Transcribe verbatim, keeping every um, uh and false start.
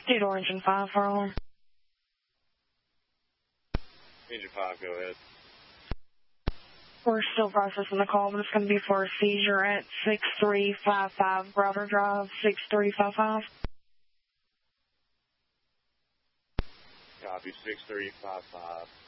State or Engine five, fire alarm. Engine five, go ahead. We're still processing the call, but it's going to be for a seizure at six three five five Browder Drive, six three five five. Copy, six three five five.